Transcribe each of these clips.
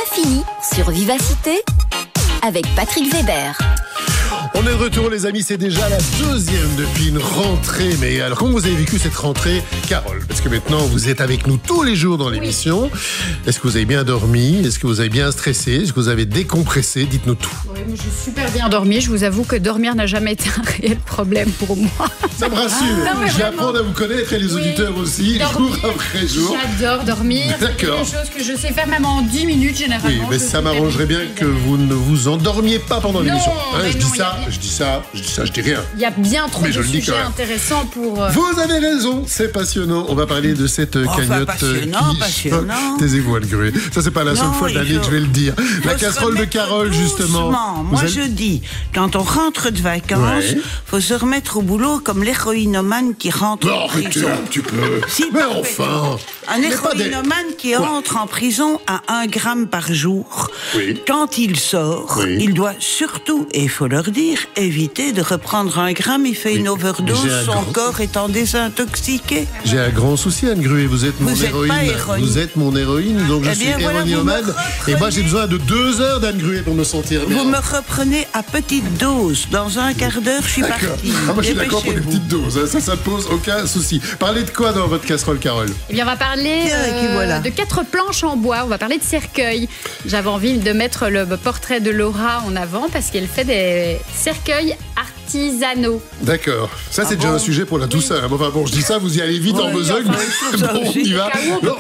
fini sur Vivacité avec Patrick Weber. On est de retour les amis, c'est déjà la deuxième depuis une rentrée. Mais alors comment vous avez vécu cette rentrée, Carole? Parce que maintenant vous êtes avec nous tous les jours dans l'émission. Oui. Est-ce que vous avez bien dormi? Est-ce que vous avez bien stressé? Est-ce que vous avez décompressé? Dites-nous tout. Oui, moi j'ai super bien dormi. Je vous avoue que dormir n'a jamais été un réel problème pour moi. Ça me rassure. Je vais apprendre à vous connaître et les auditeurs aussi, jour après jour. J'adore dormir. D'accord. C'est quelque chose que je sais faire même en 10 minutes généralement. Oui, mais ça m'arrangerait bien que vous ne vous endormiez pas pendant l'émission. Je dis rien. Il y a bien trop de sujets intéressants pour... Vous avez raison, c'est passionnant. On va parler de cette cagnotte passionnant. Taisez-vous, Anne Gruet. Ça, c'est pas la seule fois de l'année que je vais le dire. La casserole de Carole, justement. Moi, je dis, quand on rentre de vacances, faut se remettre au boulot comme l'héroïnomane qui rentre en prison. Un petit peu. Si, mais enfin. Un héroïnomane qui entre en prison à 1 gramme par jour. Oui. Quand il sort, il doit surtout, et il faut leur dire, éviter de reprendre 1 gramme. Il fait une overdose, son corps étant désintoxiqué. J'ai un grand souci, Anne Gruet. Vous êtes mon héroïne. Vous êtes mon héroïne, donc je suis héroïnomane. Et moi, j'ai besoin de 2 heures d'Anne Gruet pour me sentir bien. Vous me reprenez à petite dose. Dans un quart d'heure, je suis partie. Moi, je suis d'accord pour les petites doses. Ça ne pose aucun souci. Parlez de quoi dans votre casserole, Carole? Eh bien, on va parler de 4 planches en bois. On va parler de cercueils. J'avais envie de mettre le portrait de Laura en avant parce qu'elle fait des cercueils artisanaux. D'accord. Ça, c'est déjà un sujet pour la douceur. Enfin bon, je dis ça, vous y allez vite en besogne. On y va.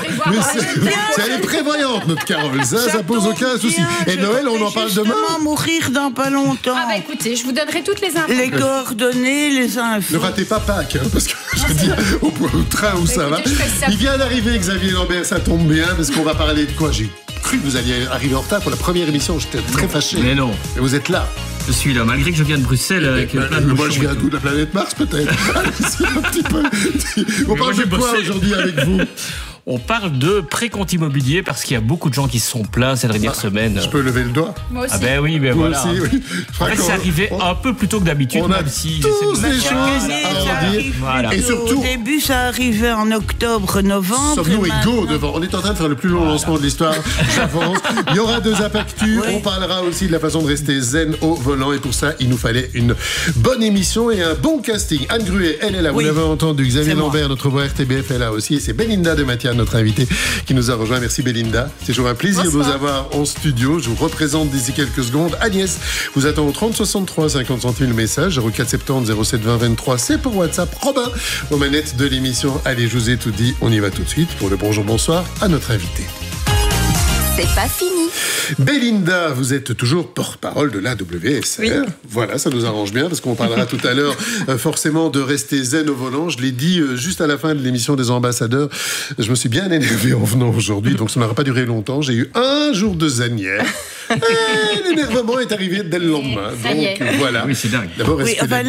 Elle est prévoyante, notre Carole. Ça pose aucun souci. Et Noël, on en parle demain. Mourir dans pas longtemps. Ah bah écoutez, je vous donnerai toutes les infos. Les coordonnées, les infos. Ne ratez pas Pâques, parce que je veux dire, au train où ça va. Il vient d'arriver, Xavier Lambert, ça tombe bien, parce qu'on va parler de quoi? J'ai cru que vous alliez arriver en retard pour la première émission. J'étais très fâché. Mais non. Et vous êtes là. Je suis là, malgré que je viens de Bruxelles avec plein de moi, je viens d'où? De la planète Mars, peut-être. Allez-y, un petit peu. On parle de quoi aujourd'hui avec vous? On parle de précompte immobilier parce qu'il y a beaucoup de gens qui se sont plaints cette dernière semaine. Je peux lever le doigt? Moi aussi. Ah ben oui, ben voilà. Aussi, oui. En fait, c'est arrivé un peu plus tôt que d'habitude. On a même si tous des choses à dire. Voilà. Et surtout, au début, ça arrivait en octobre, novembre. Sommes-nous égaux devant? On est en train de faire le plus long lancement de l'histoire. J'avance. Il y aura 2 impactus. On parlera aussi de la façon de rester zen au volant. Et pour ça, il nous fallait une bonne émission et un bon casting. Anne Gruet, elle est là. Vous l'avez entendu. Xavier Lambert, notre voix RTBF, est là aussi. Et c'est Belinda de Mathias, notre invitée, qui nous a rejoint. Merci Belinda. C'est toujours un plaisir de vous avoir en studio. Je vous représente d'ici quelques secondes. Agnès vous attend au 30 63 50 centimes le message. 0470 07 20 23. C'est pour WhatsApp. Robin aux manettes de l'émission. Allez, je vous ai tout dit. On y va tout de suite pour le bonjour bonsoir à notre invité. C'est pas fini. Belinda, vous êtes toujours porte-parole de l'AWSR. Oui. Voilà, ça nous arrange bien parce qu'on parlera tout à l'heure forcément de rester zen au volant. Je l'ai dit juste à la fin de l'émission des ambassadeurs. Je me suis bien énervé en venant aujourd'hui, donc ça n'aura pas duré longtemps. J'ai eu un jour de zen hier. L'énervement est arrivé dès le lendemain. Donc voilà. Oui, c'est dingue. D'abord,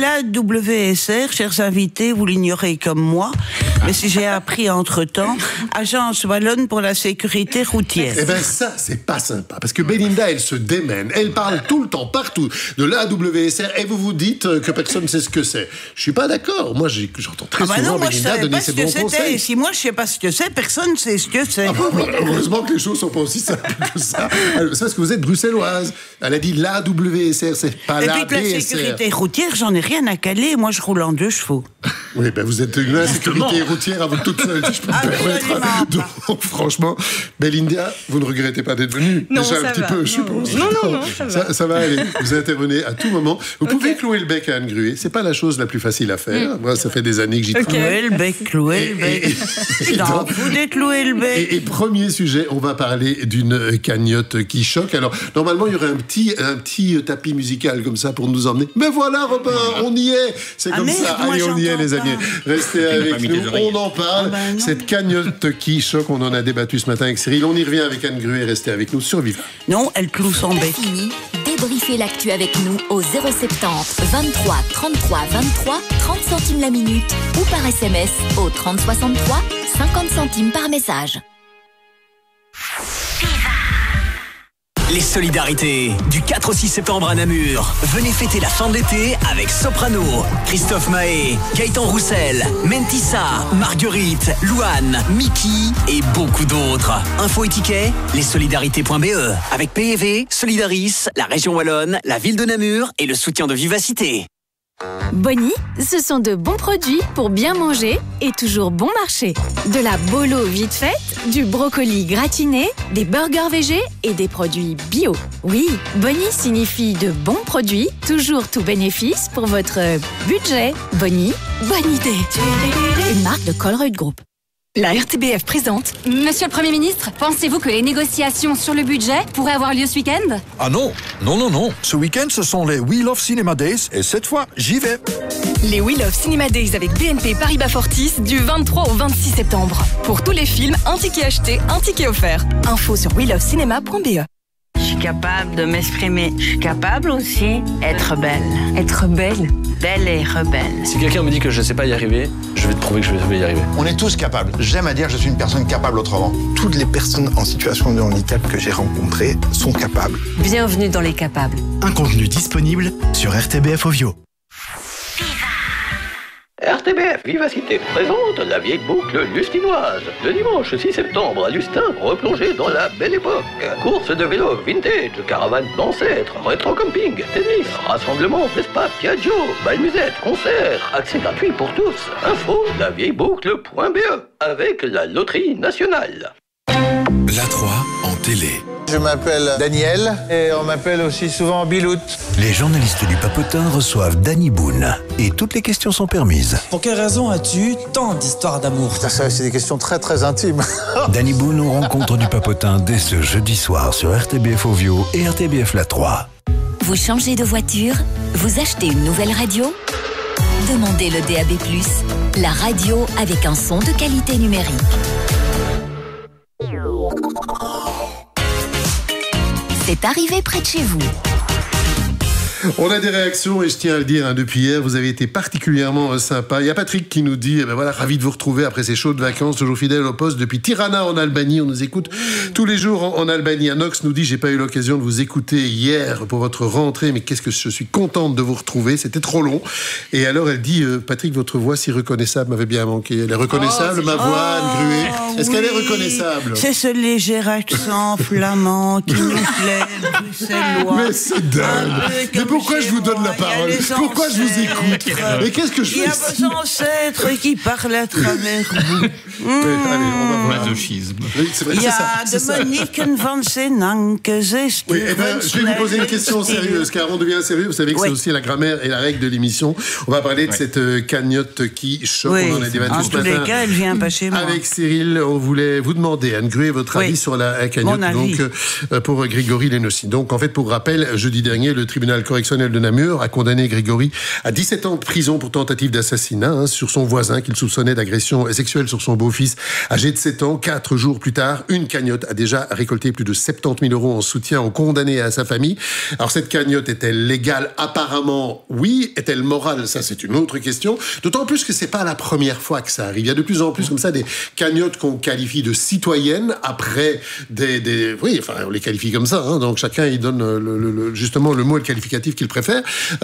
l'AWSR, chers invités, vous l'ignorez comme moi, mais si j'ai appris entre-temps, Agence Wallonne pour la sécurité routière. Eh bien ça, c'est pas sympa, parce que Belinda, elle se démène, elle parle tout le temps, partout, de l'AWSR, et vous vous dites que personne ne sait ce que c'est. Je suis pas d'accord. Moi, j'entends très souvent Belinda donner ses bons conseils. Et si moi, je sais pas ce que c'est, personne ne sait ce que c'est. Heureusement que les choses sont pas aussi simples que ça. Alors, c'est parce que vous êtes bruxelloise. Elle a dit l'AWSR, c'est pas la BSR. Et puis la sécurité routière, j'en ai rien à caler. Moi, je roule en 2 chevaux. Oui, ben vous êtes une insécurité routière à vous toute seule, si je peux me permettre. Donc, franchement, Belinda, vous ne regrettez pas d'être venue? Non, déjà un petit peu, je suppose. Non, ça va aller. Vous intervenez à tout moment. Vous pouvez clouer le bec à Anne Gruet. C'est pas la chose la plus facile à faire. Moi, ça fait des années que j'y travaille. Clouer le bec, clouer le bec. Vous déclouez le bec. Et premier sujet, on va parler d'une cagnotte qui choque. Alors, normalement, il y aurait un petit tapis musical comme ça pour nous emmener. Mais voilà, Robin, on y est. C'est comme ça. Allez, on y est, les amis. Restez avec nous. On en parle. Cette cagnotte qui choque, on en a débattu ce matin avec Cyril. On y revient avec Anne Gruet. Restez avec nous sur Viva. Non, elle cloue son bec. Fini. Débriefez l'actu avec nous au 070 23 33 23 30 centimes la minute ou par SMS au 30 63 50 centimes par message. Les solidarités, du 4 au 6 septembre à Namur. Venez fêter la fin de l'été avec Soprano, Christophe Mahé, Gaëtan Roussel, Mentissa, Marguerite, Louane, Mickey et beaucoup d'autres. Infos et tickets, lessolidarités.be. Avec PEV, Solidaris, la région Wallonne, la ville de Namur et le soutien de Vivacité. Bonnie, ce sont de bons produits pour bien manger et toujours bon marché. De la bolo vite faite, du brocoli gratiné, des burgers végés et des produits bio. Oui, Bonnie signifie de bons produits, toujours tout bénéfice pour votre budget. Bonnie, bonne idée. Une marque de Colruyt Group. La RTBF présente. Monsieur le Premier ministre, pensez-vous que les négociations sur le budget pourraient avoir lieu ce week-end? Ah non. Ce week-end, ce sont les We Love Cinema Days et cette fois, j'y vais. Les We Love Cinema Days avec BNP Paribas Fortis du 23 au 26 septembre. Pour tous les films, un ticket acheté, un ticket offert. Info sur welovecinema.be. Je suis capable de m'exprimer. Je suis capable aussi d'être belle. Être belle? Belle et rebelle. Si quelqu'un me dit que je ne sais pas y arriver, je vais te prouver que je vais y arriver. On est tous capables. J'aime à dire que je suis une personne capable autrement. Toutes les personnes en situation de handicap que j'ai rencontrées sont capables. Bienvenue dans les capables. Un contenu disponible sur RTBF Ovio. RTBF Vivacité présente la vieille boucle lustinoise. Le dimanche 6 septembre à Lustin, replongez dans la belle époque. Course de vélo vintage, caravane d'ancêtres, rétro-camping, tennis, rassemblement, Vespa, Piaggio, bal musette, concert, accès gratuit pour tous. Info, lavieilleboucle.be avec la loterie nationale. La 3 en télé. Je m'appelle Daniel et on m'appelle aussi souvent Bilout. Les journalistes du Papotin reçoivent Danny Boone et toutes les questions sont permises. Pour quelle raison as-tu tant d'histoires d'amour? Ça, c'est des questions très très intimes. Danny Boone aux rencontres du Papotin dès ce jeudi soir sur RTBF Ovio et RTBF La 3. Vous changez de voiture? Vous achetez une nouvelle radio? Demandez le DAB+, la radio avec un son de qualité numérique. C'est arrivé près de chez vous. On a des réactions et je tiens à le dire, depuis hier, vous avez été particulièrement sympa. Il y a Patrick qui nous dit, ravi de vous retrouver après ces chaudes vacances, toujours fidèle au poste depuis Tirana en Albanie. On nous écoute tous les jours en Albanie. Anox nous dit, j'ai pas eu l'occasion de vous écouter hier pour votre rentrée, mais qu'est-ce que je suis contente de vous retrouver. C'était trop long. Et alors elle dit, Patrick, votre voix si reconnaissable m'avait bien manqué. Elle est reconnaissable, ma voix, Anne Gruet. Est-ce qu'elle est reconnaissable? C'est ce léger accent flamand qui nous plaît, bruxellois. Mais c'est dingue. Mais pourquoi je vous donne la parole? Pourquoi je vous écoute? Et qu'est-ce que je fais? Il y a vos ancêtres qui parlent à travers vous. Allez, on va voir. Masochisme. Il y a Dominique van Senanke. Oui, je vais vous poser une question sérieuse, car on devient sérieux. Vous savez que c'est aussi la grammaire et la règle de l'émission. On va parler de cette cagnotte qui choque. Oui. On en a débattu En ce tous matin. les cas, elle vient pas chez moi. Avec Cyril, on voulait vous demander, Anne Gruet, votre avis sur la cagnotte. Mon avis. Donc, pour Grégory Lénossi. Donc, en fait, pour rappel, jeudi dernier, le tribunal correctionnel de Namur a condamné Grégory à 17 ans de prison pour tentative d'assassinat sur son voisin qu'il soupçonnait d'agression sexuelle sur son beau-fils âgé de 7 ans. 4 jours plus tard, une cagnotte a déjà récolté plus de 70 000 € en soutien aux condamnés et à sa famille. Alors cette cagnotte est-elle légale? Apparemment, oui. Est-elle morale? Ça, c'est une autre question. D'autant plus que c'est pas la première fois que ça arrive. Il y a de plus en plus comme ça des cagnottes qu'on qualifie de citoyennes après oui, enfin, on les qualifie comme ça. Donc chacun il donne justement le mot et le qualificatif qu'il préfère.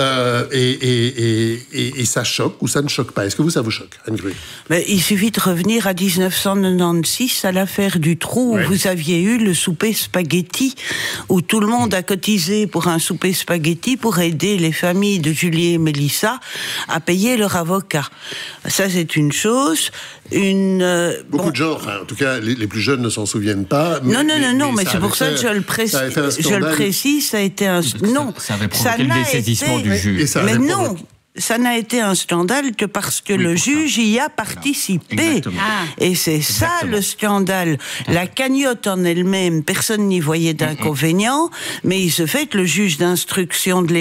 Et ça choque ou ça ne choque pas? Est-ce que vous, ça vous choque, Anne Gruet? Mais il suffit de revenir à 1996, à l'affaire du trou, où vous aviez eu le souper spaghetti, où tout le monde a cotisé pour un souper spaghetti pour aider les familles de Julie et Mélissa à payer leur avocat. Ça, c'est une chose. Beaucoup de gens, enfin, en tout cas, les plus jeunes ne s'en souviennent pas. Mais c'est pour ça que je le précise, ça a été un... Non, ça avait provoqué le dessaisissement du juge. Mais non, ça n'a été un scandale que parce que le juge y a participé. Et c'est ça le scandale. La cagnotte en elle-même, personne n'y voyait d'inconvénient, mais il se fait que le juge d'instruction de l'époque,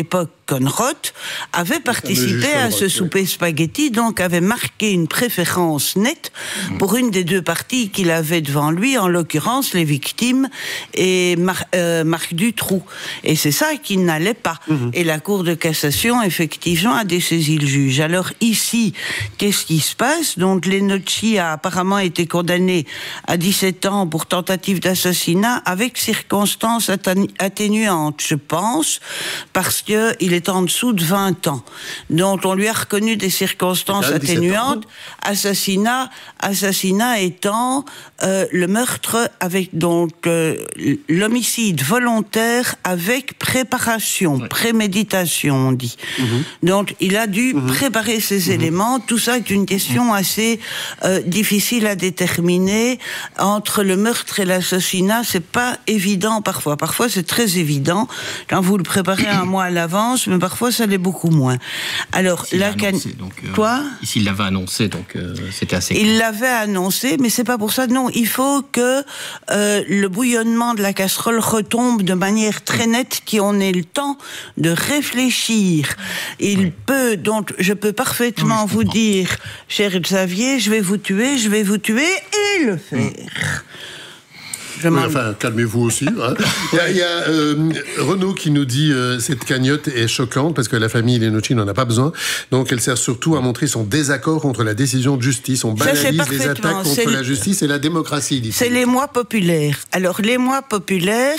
Conrad, avait participé à ce souper spaghetti, donc avait marqué une préférence nette pour une des deux parties qu'il avait devant lui, en l'occurrence les victimes et Marc Dutroux. Et c'est ça qui n'allait pas. Et la Cour de cassation, effectivement, a dessaisi le juge. Alors ici, qu'est-ce qui se passe? Donc Lenocci a apparemment été condamné à 17 ans pour tentative d'assassinat avec circonstances atténuantes, je pense, parce qu'il est en dessous de 20 ans. Donc on lui a reconnu des circonstances atténuantes. Assassinat étant le meurtre avec donc l'homicide volontaire avec préparation, préméditation, on dit. Donc il a dû préparer ces éléments. Tout ça est une question assez difficile à déterminer. Entre le meurtre et l'assassinat, c'est pas évident parfois. Parfois c'est très évident quand vous le préparez un mois à l'avance, mais parfois ça l'est beaucoup moins. Alors quoi? Ici il l'avait annoncé, donc c'était assez. Il l'avait annoncé, mais c'est pas pour ça. Non, il faut que le bouillonnement de la casserole retombe de manière très nette, qu'on ait le temps de réfléchir. Donc je peux parfaitement vous dire, cher Xavier, je vais vous tuer et le faire. Enfin, calmez-vous aussi. Hein. Il y a Renaud qui nous dit cette cagnotte est choquante parce que la famille Lenocci n'en a pas besoin. Donc elle sert surtout à montrer son désaccord contre la décision de justice. On banalise les attaques contre la justice et la démocratie. C'est les mois populaires. Alors les mois populaires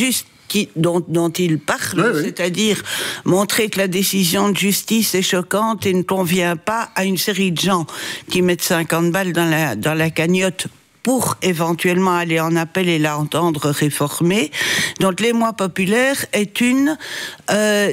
dont il parle, c'est-à-dire montrer que la décision de justice est choquante et ne convient pas à une série de gens qui mettent 50 balles dans la cagnotte pour éventuellement aller en appel et l'entendre réformer. Donc les mois populaires est un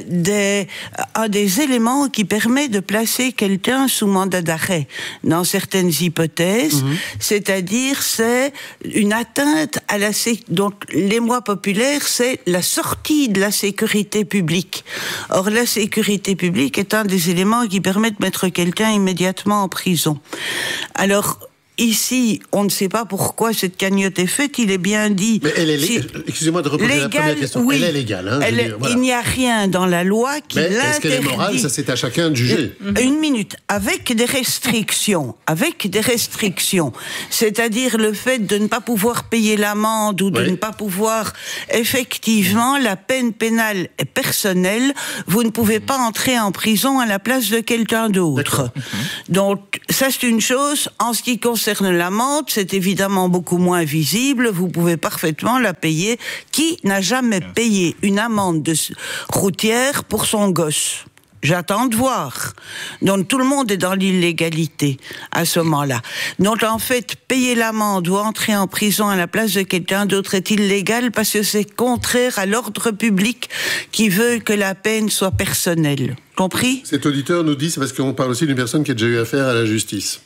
des éléments qui permet de placer quelqu'un sous mandat d'arrêt dans certaines hypothèses, c'est-à-dire c'est une atteinte à donc les mois populaires, c'est la sortie de la sécurité publique. Or la sécurité publique est un des éléments qui permet de mettre quelqu'un immédiatement en prison. Alors ici, on ne sait pas pourquoi cette cagnotte est faite, il est bien dit... Mais elle est excusez-moi de reposer la première question. Oui, elle est légale. Hein, il n'y a rien dans la loi qui l'interdit. Est-ce qu'elle est morale? Ça, c'est à chacun de juger. Une minute. Avec des restrictions. C'est-à-dire le fait de ne pas pouvoir payer l'amende ou de ne pas pouvoir... Effectivement, la peine pénale est personnelle. Vous ne pouvez pas entrer en prison à la place de quelqu'un d'autre. Donc, ça, c'est une chose. En ce qui concerne l'amende, c'est évidemment beaucoup moins visible. Vous pouvez parfaitement la payer. Qui n'a jamais payé une amende routière pour son gosse? J'attends de voir. Donc tout le monde est dans l'illégalité à ce moment-là. Donc en fait, payer l'amende ou entrer en prison à la place de quelqu'un d'autre est illégal parce que c'est contraire à l'ordre public qui veut que la peine soit personnelle. Compris? Cet auditeur nous dit, c'est parce qu'on parle aussi d'une personne qui a déjà eu affaire à la justice.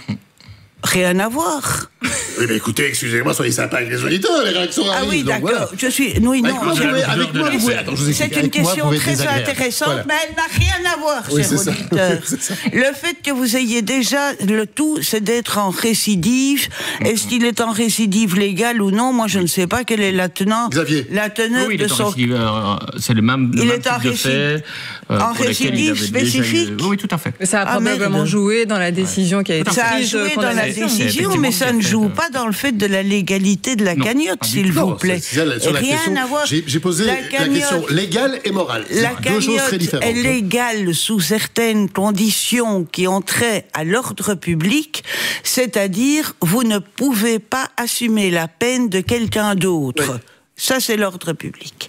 Rien à voir. Oui, mais écoutez, excusez-moi, soyez sympa avec les auditeurs, les réactions arrivent. Ah oui, d'accord. Voilà. Je suis... Oui, non. Avec moi, vous pouvez... Attends, je vous explique. C'est une question très intéressante, mais elle n'a rien à voir, cher auditeur. Le fait que vous ayez déjà... Le tout, c'est d'être en récidive. Est-ce qu'il est en récidive légale ou non? Moi, je ne sais pas quelle est la teneur de son... C'est le même Il est en type de fait. En récidive spécifique? Oui, tout à fait. Ça a probablement joué dans la décision qui a été prise. Ça a joué dans la décision, mais ça ne joue pas dans le fait de la légalité de la cagnotte, s'il vous plaît. Rien à voir. J'ai posé la question légale et morale. La cagnotte est légale sous certaines conditions qui ont trait à l'ordre public, c'est-à-dire vous ne pouvez pas assumer la peine de quelqu'un d'autre. Oui. Ça, c'est l'ordre public.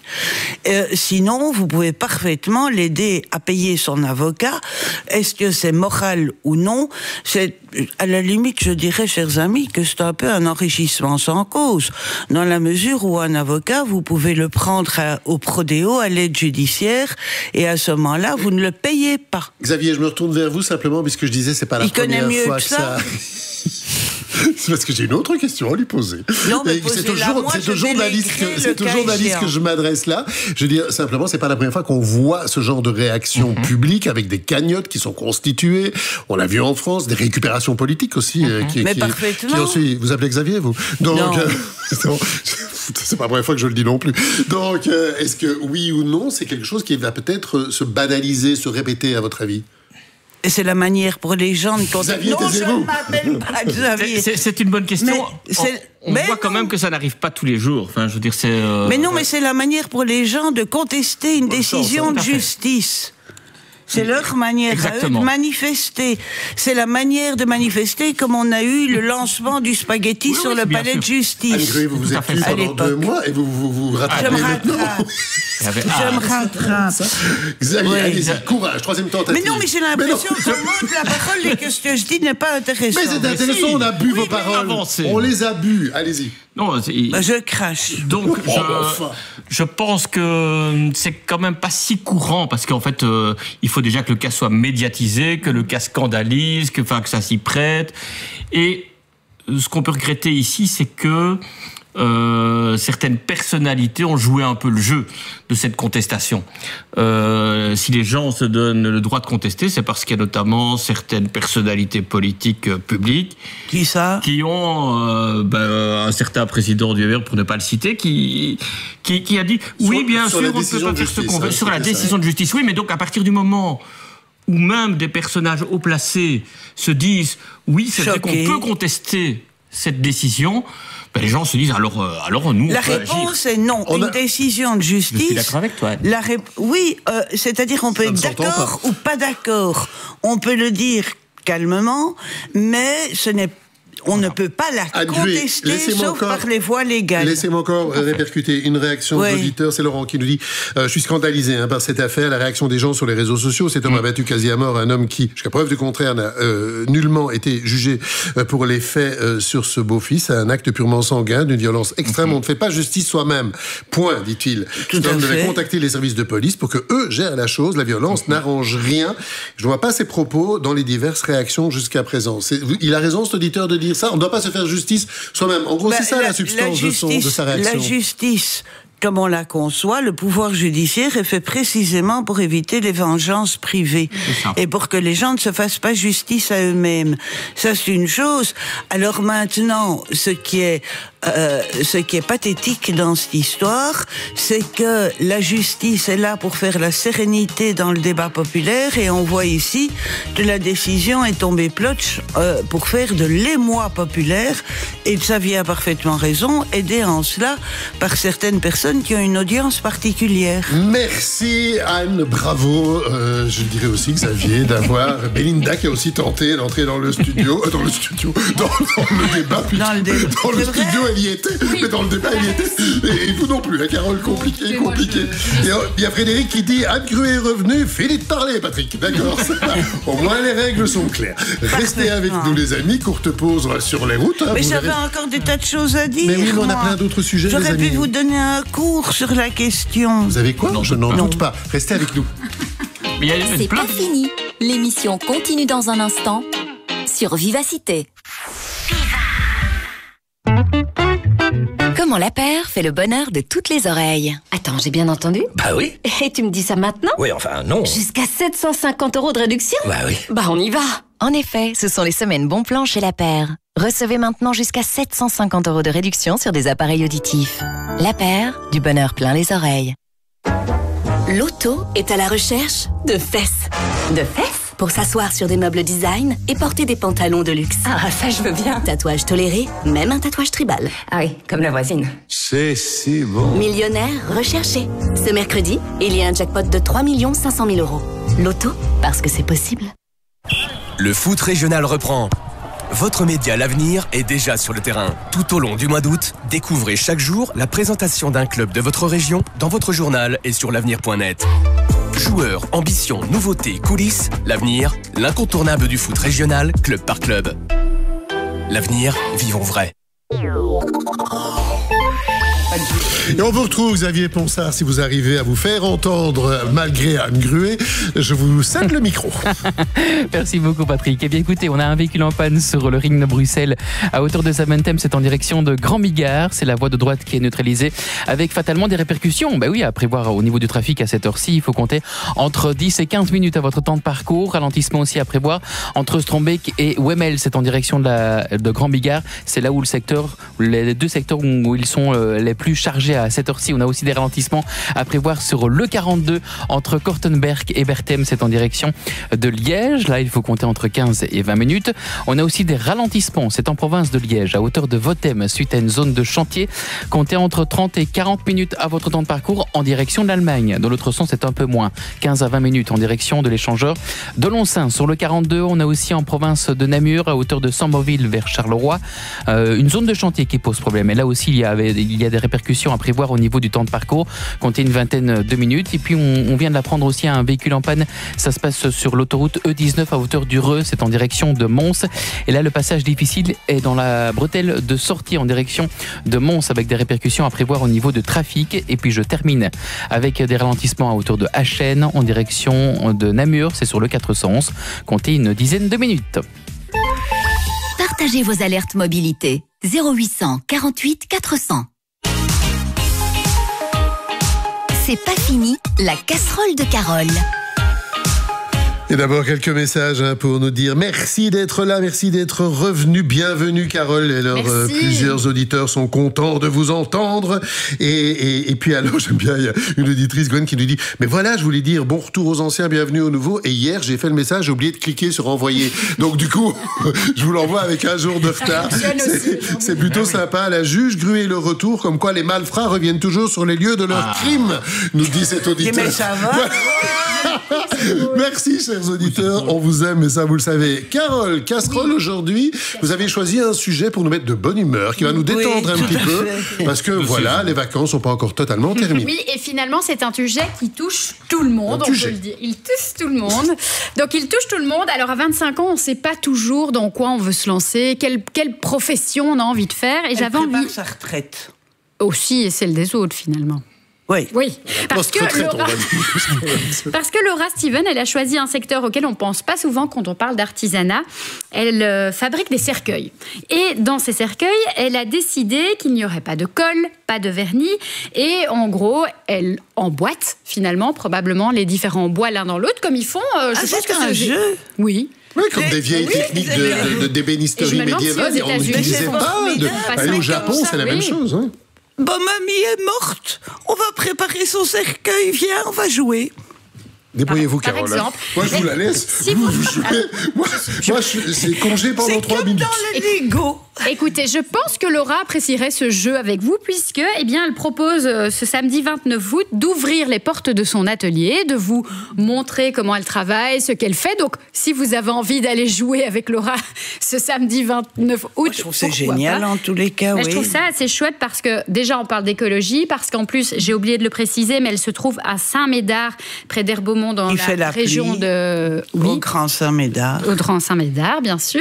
Sinon, vous pouvez parfaitement l'aider à payer son avocat. Est-ce que c'est moral ou non? C'est, à la limite, je dirais, chers amis, que c'est un peu un enrichissement sans cause. Dans la mesure où un avocat, vous pouvez le prendre au prodéo, à l'aide judiciaire, et à ce moment-là, vous ne le payez pas. Xavier, je me retourne vers vous simplement, puisque je disais, c'est pas la première fois que ça... C'est parce que j'ai une autre question à lui poser. Non, mais c'est au journaliste que je m'adresse là. Je veux dire, simplement, c'est pas la première fois qu'on voit ce genre de réaction publique avec des cagnottes qui sont constituées. On l'a vu en France, des récupérations politiques aussi. Vous appelez Xavier, vous? Donc, c'est pas la première fois que je le dis non plus. Donc, est-ce que oui ou non, c'est quelque chose qui va peut-être se banaliser, se répéter, à votre avis? Et c'est la manière pour les gens de Xavier, non, je ne m'appelle pas Xavier. C'est une bonne question. On voit quand même que ça n'arrive pas tous les jours. Enfin, je veux dire, c'est. Mais non, mais c'est la manière pour les gens de contester une décision de justice. C'est leur manière à eux de manifester. C'est la manière de manifester comme on a eu le lancement du spaghetti sur le palais de justice. Anne-Grévé, vous êtes plus pendant 2 mois et vous rattrapez maintenant. Je me rattrape. Xavier, allez-y, courage, 3e tentative. Mais non, mais j'ai l'impression qu'on monte la parole et que ce que je dis n'est pas intéressant. Mais c'est intéressant, on a bu vos paroles. On les a bu, allez-y. Non, je crache. Donc, je pense que c'est quand même pas si courant parce qu'en fait, il faut déjà que le cas soit médiatisé, que le cas scandalise, que ça s'y prête. Et ce qu'on peut regretter ici, c'est que certaines personnalités ont joué un peu le jeu de cette contestation. Si les gens se donnent le droit de contester, c'est parce qu'il y a notamment certaines personnalités politiques publiques qui ont un certain président du UR, pour ne pas le citer, qui a dit oui, bien sûr, on ne peut pas faire ce qu'on veut sur la décision de justice. Oui, mais donc à partir du moment où même des personnages haut placés se disent oui, c'est vrai qu'on peut contester cette décision, les gens se disent alors nous. La réponse est non. Une décision de justice. Je suis d'accord avec toi. Oui, c'est-à-dire on peut être d'accord ou pas d'accord. On peut le dire calmement, mais on ne peut pas la contester sauf par les voies légales. Laissez-moi encore répercuter une réaction d'auditeur. C'est Laurent qui nous dit je suis scandalisé par cette affaire, la réaction des gens sur les réseaux sociaux. Cet homme a battu quasi à mort un homme qui, jusqu'à preuve du contraire, n'a nullement été jugé pour les faits sur ce beau-fils. Un acte purement sanguin, d'une violence extrême. On ne fait pas justice soi-même. Point, dit-il. Cet homme devait contacter les services de police pour que eux gèrent la chose. La violence n'arrange rien. Je ne vois pas ses propos dans les diverses réactions jusqu'à présent. Il a raison, cet auditeur, de dire ça. On ne doit pas se faire justice soi-même. En gros, c'est ça la substance de sa réaction. La justice, comme on la conçoit, le pouvoir judiciaire est fait précisément pour éviter les vengeances privées et pour que les gens ne se fassent pas justice à eux-mêmes. Ça, c'est une chose. Alors maintenant, ce qui est pathétique dans cette histoire, c'est que la justice est là pour faire la sérénité dans le débat populaire et on voit ici que la décision est tombée plotch pour faire de l'émoi populaire et Xavier a parfaitement raison, aidé en cela par certaines personnes qui ont une audience particulière. Merci Anne, bravo. Je dirais aussi Xavier d'avoir Belinda qui a aussi tenté d'entrer dans le studio, dans le débat. Dans le studio, elle y était, mais dans le débat, elle y était. Et vous non plus, la Carole, compliqué. Et il y a Frédéric qui dit Anne Gruet est revenue, fini de parler, Patrick. D'accord, au moins les règles sont claires. Restez avec nous, les amis. Courte pause sur les routes. Mais j'avais encore des tas de choses à dire. Mais oui, mais on a plein d'autres sujets. J'aurais pu vous donner un cours sur la question. Vous avez quoi? Je n'en doute pas. Restez avec nous. C'est pas fini. L'émission continue dans un instant sur Vivacité. Comment la paire fait le bonheur de toutes les oreilles. Attends, j'ai bien entendu? Bah oui. Et tu me dis ça maintenant? Oui, enfin non. Jusqu'à 750 € de réduction? Bah oui. Bah on y va. En effet, ce sont les semaines bon plan chez La Paire. Recevez maintenant jusqu'à 750 € de réduction sur des appareils auditifs. La Paire, du bonheur plein les oreilles. L'auto est à la recherche de fesses. De fesses? Pour s'asseoir sur des meubles design et porter des pantalons de luxe. Ah, ça je veux bien. Tatouage toléré, même un tatouage tribal. Ah oui, comme la voisine. C'est si bon. Millionnaire recherché. Ce mercredi, il y a un jackpot de 3 500 000 €. L'auto, parce que c'est possible. Le foot régional reprend. Votre média L'Avenir est déjà sur le terrain. Tout au long du mois d'août, découvrez chaque jour la présentation d'un club de votre région dans votre journal et sur l'avenir.net. Joueurs, ambitions, nouveautés, coulisses, L'Avenir, l'incontournable du foot régional, club par club. L'Avenir, vivons vrai. Et on vous retrouve, Xavier Ponsard, si vous arrivez à vous faire entendre malgré Anne Gruet. Je vous cède le micro. Merci beaucoup, Patrick. Eh bien, écoutez, on a un véhicule en panne sur le ring de Bruxelles à hauteur de Zaventem. C'est en direction de Grand Bigard. C'est la voie de droite qui est neutralisée avec fatalement des répercussions. Ben oui, à prévoir au niveau du trafic à cette heure-ci, il faut compter entre 10 et 15 minutes à votre temps de parcours. Ralentissement aussi à prévoir entre Strombeek et Wemmel. C'est en direction de Grand Bigard. C'est là où les deux secteurs où ils sont les plus chargés à cette heure-ci. On a aussi des ralentissements à prévoir sur le 42 entre Kortenberg et Berthem. C'est en direction de Liège. Là, il faut compter entre 15 et 20 minutes. On a aussi des ralentissements. C'est en province de Liège, à hauteur de Vothem, suite à une zone de chantier. Comptez entre 30 et 40 minutes à votre temps de parcours en direction de l'Allemagne. Dans l'autre sens, c'est un peu moins. 15 à 20 minutes en direction de l'échangeur de Loncin. Sur le 42, on a aussi en province de Namur, à hauteur de Samborville vers Charleroi, une zone de chantier qui pose problème. Et là aussi, il y a des répercussions à prévoir au niveau du temps de parcours. Comptez une vingtaine de minutes. Et puis, on vient de l'apprendre aussi à un véhicule en panne. Ça se passe sur l'autoroute E19 à hauteur du Reux. C'est en direction de Mons. Et là, le passage difficile est dans la bretelle de sortie en direction de Mons avec des répercussions à prévoir au niveau de trafic. Et puis, je termine avec des ralentissements à hauteur de Achen en direction de Namur. C'est sur le 411. Comptez une dizaine de minutes. Partagez vos alertes mobilité. 0800 48 400. C'est pas fini, la casserole de Carole. Et d'abord, quelques messages pour nous dire merci d'être là, merci d'être revenu. Bienvenue, Carole. Et alors, plusieurs auditeurs sont contents de vous entendre. Et puis, alors, j'aime bien, il y a une auditrice, Gwen, qui nous dit « Mais voilà, je voulais dire bon retour aux anciens, bienvenue aux nouveaux. Et hier, j'ai fait le message, j'ai oublié de cliquer sur envoyer. Donc, du coup, je vous l'envoie avec un jour de retard. C'est plutôt sympa. La juge Gruet le retour, comme quoi les malfrats reviennent toujours sur les lieux de leurs crimes, nous dit cet auditeur. Mais ça va. Merci, chers auditeurs, on vous aime et ça vous le savez. Carole, casserole aujourd'hui, vous avez choisi un sujet pour nous mettre de bonne humeur, qui va nous détendre un petit peu, parce que voilà, les vacances sont pas encore totalement terminées. Oui, et finalement c'est un sujet qui touche tout le monde, on peut le dire. Il touche tout le monde. Donc il touche tout le monde. Alors à 25 ans, on ne sait pas toujours dans quoi on veut se lancer, quelle profession on a envie de faire. Et j'avais envie. Sa retraite. Aussi, et celle des autres finalement. Oui. Parce que Laura Steven, elle a choisi un secteur auquel on ne pense pas souvent quand on parle d'artisanat. Elle fabrique des cercueils. Et dans ces cercueils, elle a décidé qu'il n'y aurait pas de colle, pas de vernis. Et en gros, elle emboîte finalement probablement les différents bois l'un dans l'autre comme ils font. C'est un jeu. Oui. Oui, comme des vieilles techniques d'ébénisterie médiévale. On n'utilisait pas. Aller au Japon, c'est la même chose. Hein. Bon, mamie est morte. On va préparer son cercueil. Viens, on va jouer. Débrouillez-vous, Carole. Par exemple. Moi, je vous la laisse. Si vous jouez. Moi, c'est congé pendant 3 minutes. Dans le Lego. Écoutez, je pense que Laura apprécierait ce jeu avec vous puisque, elle propose ce samedi 29 août d'ouvrir les portes de son atelier, de vous montrer comment elle travaille, ce qu'elle fait. Donc, si vous avez envie d'aller jouer avec Laura ce samedi 29 août, moi, je trouve c'est génial en tous les cas. Oui. Je trouve ça assez chouette parce que déjà on parle d'écologie, parce qu'en plus j'ai oublié de le préciser, mais elle se trouve à Saint-Médard, près d'Herbeaumont, dans la région de au Grand Saint-Médard. Au Grand Saint-Médard, bien sûr.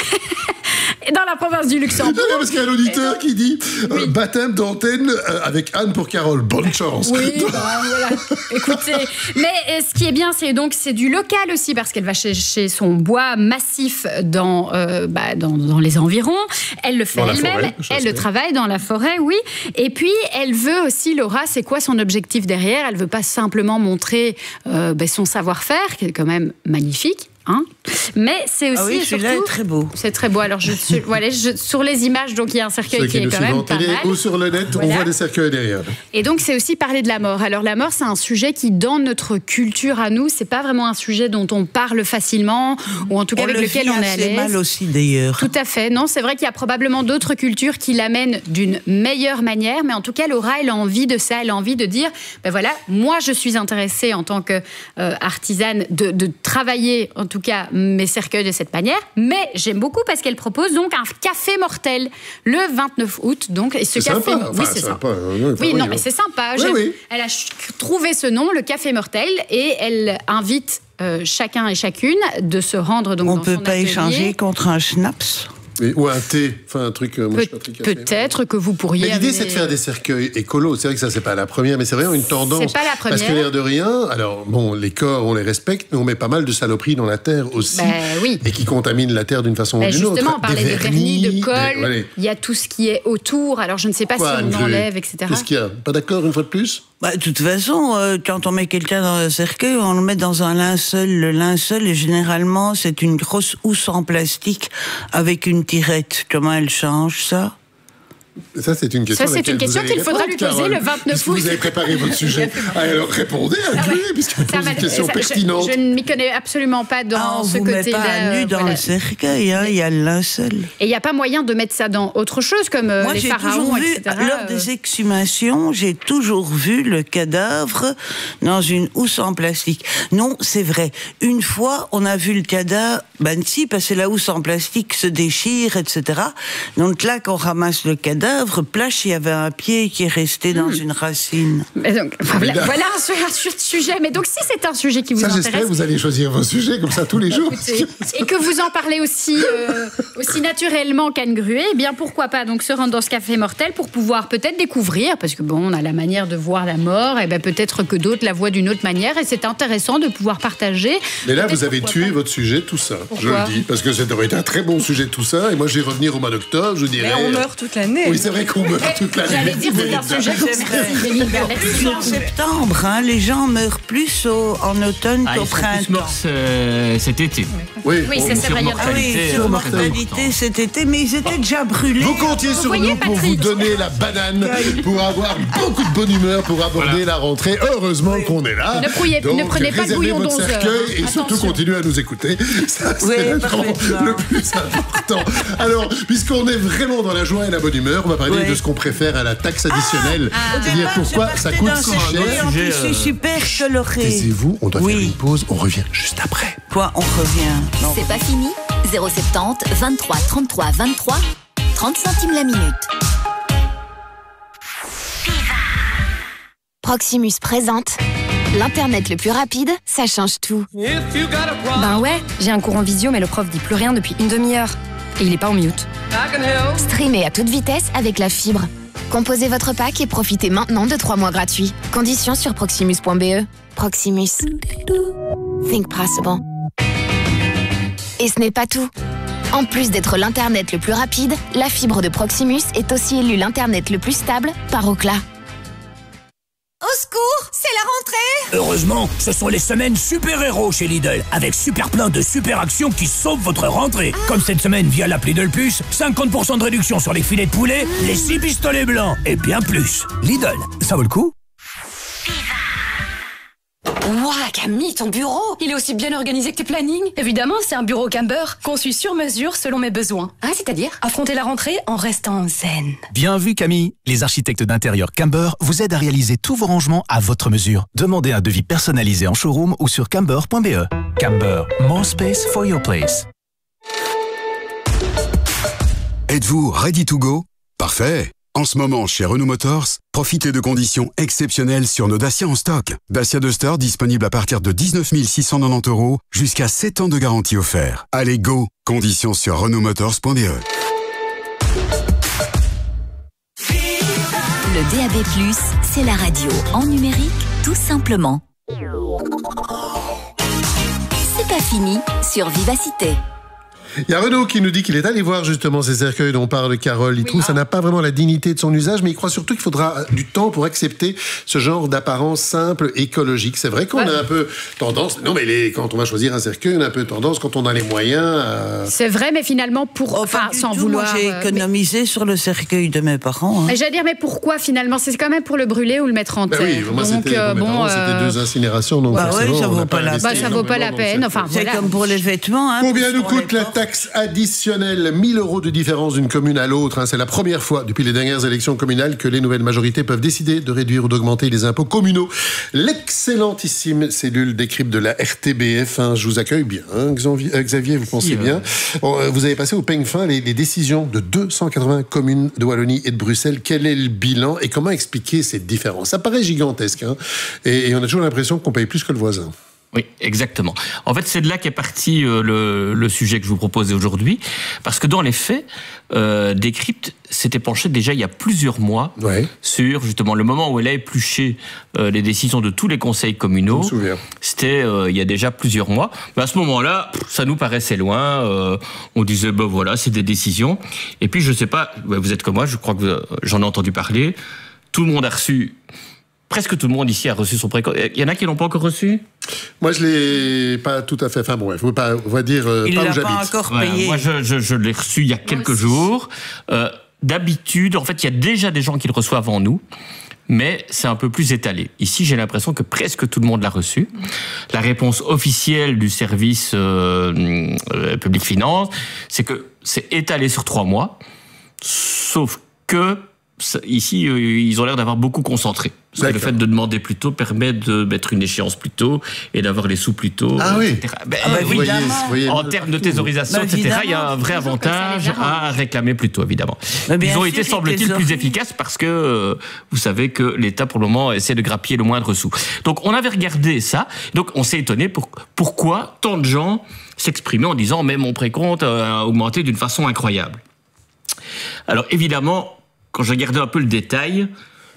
Et dans la province du Luxembourg. Parce qu'il y a un auditeur qui dit baptême d'antenne avec Anne pour Carole. Bonne chance. Oui, voilà. Écoutez, mais ce qui est bien, c'est du local aussi parce qu'elle va chercher son bois massif dans les environs. Elle le fait elle-même. Elle le travaille dans la forêt, oui. Et puis, elle veut aussi, Laura, c'est quoi son objectif derrière ? Elle veut pas simplement montrer son savoir-faire, qui est quand même magnifique. Hein, mais c'est aussi oui, surtout est très beau. C'est très beau. Alors sur les images, donc il y a un cercueil qui est quand même pas mal. Ou sur le net, on voit des cercueils derrière. Et donc c'est aussi parler de la mort. Alors la mort, c'est un sujet qui, dans notre culture à nous, c'est pas vraiment un sujet dont on parle facilement, ou en tout cas avec lequel on est à l'aise. C'est mal aussi d'ailleurs. Tout à fait. Non, c'est vrai qu'il y a probablement d'autres cultures qui l'amènent d'une meilleure manière, mais en tout cas, Laura, elle a envie de ça. Elle a envie de dire, voilà, moi, je suis intéressée en tant qu'artisane de travailler, en tout cas, mes cercueils de cette manière, mais j'aime beaucoup parce qu'elle propose donc un café mortel le 29 août. Donc, et ce café, sympa. Oui, c'est sympa. Mais c'est sympa. Oui. Elle a trouvé ce nom, le café mortel, et elle invite chacun et chacune de se rendre donc on dans son atelier. On peut pas échanger contre un schnapps. Oui, ou un thé, enfin un truc. Moi, je suis pas très café. Peut-être que vous pourriez. Mais l'idée, c'est de faire des cercueils écolos. C'est vrai que ça, c'est pas la première, mais c'est vraiment une tendance. C'est pas la première. Parce que l'air de rien, alors bon, les corps, on les respecte, mais on met pas mal de saloperies dans la terre aussi. Oui. Et qui contaminent la terre d'une façon ou d'une autre. Justement, on parlait de vernis, de colle. Il y a tout ce qui est autour. Alors, je ne sais pas si on enlève, etc. Qu'est-ce qu'il y a ? Pas d'accord, une fois de plus ? De toute façon, quand on met quelqu'un dans un cercueil, on le met dans un linceul. Le linceul, généralement, c'est une grosse housse en plastique avec une tirette. Comment elle change, ça ? Ça, c'est une question. Ça, c'est une question qu'il faudra lui poser le 29 août. Vous avez préparé votre sujet. Alors, répondez, puisque c'est une question pertinente. Je ne m'y connais absolument pas dans ce côté-là. On ne met pas nu dans le cercueil, il y a le linceul. Et il n'y a pas moyen de mettre ça dans autre chose, comme les pharaons, etc. Lors des exhumations, j'ai toujours vu le cadavre dans une housse en plastique. Non, c'est vrai. Une fois, on a vu le cadavre, si, parce que la housse en plastique se déchire, etc. Donc là, quand on ramasse le cadavre, il y avait un pied qui est resté dans une racine. Mais donc, voilà un sujet. Mais donc, si c'est un sujet qui vous intéresse... j'espère que vous allez choisir vos sujets comme ça tous les jours. Et que vous en parlez aussi naturellement qu'Anne Gruet, eh bien, pourquoi pas donc se rendre dans ce café mortel pour pouvoir peut-être découvrir, parce que on a la manière de voir la mort, et peut-être que d'autres la voient d'une autre manière, et c'est intéressant de pouvoir partager. Mais là, vous avez tué votre sujet, tout ça. Pourquoi ? Je le dis, parce que ça aurait été un très bon sujet, tout ça, et moi, je vais revenir au mois d'octobre, je dirais... Mais on meurt toute l'année. Oui, c'est vrai qu'on meurt toute l'année. J'allais dire, c'est un sujet en septembre, les gens meurent plus en automne qu'au printemps. Cet été. Oui, c'est vrai. Surmortalité cet été, mais ils étaient déjà brûlés. Vous comptiez sur nous pour vous donner la banane, pour avoir beaucoup de bonne humeur, pour aborder la rentrée. Heureusement qu'on est là. Ne prenez pas de bouillon votre cercueil et surtout continuez à nous écouter. Ça, c'est le plus important. Alors, puisqu'on est vraiment dans la joie et la bonne humeur, on va parler de ce qu'on préfère à la taxe additionnelle. C'est-à-dire pourquoi ça coûte si cher. C'est super coloré. Taisez-vous, on doit faire une pause, on revient juste après. Quoi, on revient? C'est pas fini. 070 23 33 23 30 centimes la minute. Proximus présente l'Internet le plus rapide, ça change tout. Ben ouais, j'ai un cours en visio, mais le prof dit plus rien depuis une demi-heure. Et il est pas en mute. Streamez à toute vitesse avec la fibre. Composez votre pack et profitez maintenant de 3 mois gratuits. Conditions sur proximus.be. Proximus. Think possible. Et ce n'est pas tout. En plus d'être l'Internet le plus rapide, la fibre de Proximus est aussi élue l'Internet le plus stable par Ookla. Au secours, c'est la rentrée! Heureusement, ce sont les semaines super-héros chez Lidl, avec super plein de super actions qui sauvent votre rentrée. Comme cette semaine via l'appli Lidl Plus, 50% de réduction sur les filets de poulet, les 6 pistolets blancs et bien plus. Lidl, ça vaut le coup? Ouah, Camille, ton bureau, il est aussi bien organisé que tes plannings. Évidemment, c'est un bureau Camber, conçu sur mesure selon mes besoins. Ah, c'est-à-dire? Affronter la rentrée en restant zen. Bien vu, Camille. Les architectes d'intérieur Camber vous aident à réaliser tous vos rangements à votre mesure. Demandez un devis personnalisé en showroom ou sur camber.be. Camber, more space for your place. Êtes-vous ready to go? Parfait. En ce moment, chez Renault Motors, profitez de conditions exceptionnelles sur nos Dacia en stock. Dacia Duster disponible à partir de 19 690 €, jusqu'à 7 ans de garantie offert. Allez, go! Conditions sur renaultmotors.be. Le DAB+, c'est la radio en numérique, tout simplement. C'est pas fini sur Vivacité. Il y a Renaud qui nous dit qu'il est allé voir justement ces cercueils dont parle Carole. Il trouve que ça n'a pas vraiment la dignité de son usage, mais il croit surtout qu'il faudra du temps pour accepter ce genre d'apparence simple, écologique. C'est vrai qu'on a un peu tendance... Non, mais quand on va choisir un cercueil, on a un peu tendance, quand on a les moyens... C'est vrai, mais finalement, sans vouloir... Moi, j'ai économisé sur le cercueil de mes parents. J'allais dire, mais pourquoi finalement? C'est quand même pour le brûler ou le mettre en terre. Oui, moi, c'était 2 incinérations, donc ça vaut pas la peine. Ça vaut pas la peine. Enfin, c'est comme pour les vêtements. Combien nous coûte la taxe additionnelle? 1 000 € de différence d'une commune à l'autre. C'est la première fois depuis les dernières élections communales que les nouvelles majorités peuvent décider de réduire ou d'augmenter les impôts communaux. L'excellentissime cellule d'écripe de la RTBF. Je vous accueille bien, Xavier, vous pensez bien. Vous avez passé au peigne fin les décisions de 280 communes de Wallonie et de Bruxelles. Quel est le bilan et comment expliquer cette différence? Ça paraît gigantesque, et on a toujours l'impression qu'on paye plus que le voisin. Oui, exactement. En fait, c'est de là qu'est parti le sujet que je vous propose aujourd'hui, parce que dans les faits, Décrypte s'était penché déjà il y a plusieurs mois sur justement le moment où elle a épluché les décisions de tous les conseils communaux. Je me souviens. C'était il y a déjà plusieurs mois. Mais à ce moment-là, ça nous paraissait loin. On disait, ben voilà, c'est des décisions. Et puis, je sais pas, vous êtes comme moi, je crois que j'en ai entendu parler. Tout le monde a reçu... Presque tout le monde ici a reçu son précompte. Il y en a qui l'ont pas encore reçu? Moi, je l'ai pas tout à fait. Enfin bon, on va dire il pas où l'a j'habite. pas encore payé. Moi, je l'ai reçu il y a quelques jours. D'habitude, en fait, il y a déjà des gens qui le reçoivent avant nous, mais c'est un peu plus étalé. Ici, j'ai l'impression que presque tout le monde l'a reçu. La réponse officielle du service Public Finance, c'est que c'est étalé sur 3 mois, sauf que ici, ils ont l'air d'avoir beaucoup concentré. Parce que le fait de demander plus tôt permet de mettre une échéance plus tôt et d'avoir les sous plus tôt, etc. Voyez, en termes de thésaurisation, etc., il y a un vrai avantage à réclamer plus tôt, évidemment. Ils ont été, semble-t-il, plus efficaces parce que vous savez que l'État, pour le moment, essaie de grappiller le moindre sous. Donc, on avait regardé ça. Donc, on s'est étonné pourquoi tant de gens s'exprimaient en disant « mais mon précompte a augmenté d'une façon incroyable ». Alors, évidemment, quand j'ai regardé un peu le détail,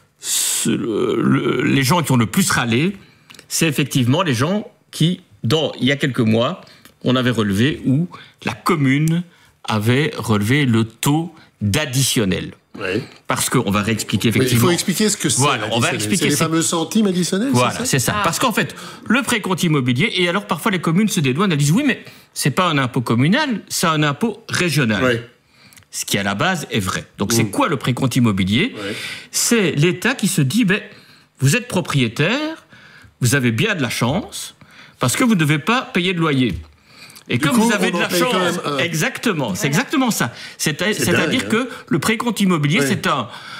les gens qui ont le plus râlé, c'est effectivement les gens qui, il y a quelques mois, on avait relevé où la commune avait relevé le taux d'additionnel. Oui. Parce qu'on va réexpliquer effectivement. Il faut expliquer ce que c'est. Voilà, on va expliquer c'est les fameux centimes additionnels. Voilà, c'est ça. Parce qu'en fait, le précompte immobilier, et alors parfois les communes se dédouanent, elles disent oui, mais c'est pas un impôt communal, c'est un impôt régional. Oui. Ce qui, à la base, est vrai. Donc, c'est quoi le précompte immobilier? C'est l'État qui se dit, vous êtes propriétaire, vous avez bien de la chance, parce que vous ne devez pas payer de loyer. Et comme vous avez de la chance... Exactement, c'est exactement ça. C'est-à-dire que le précompte immobilier, c'est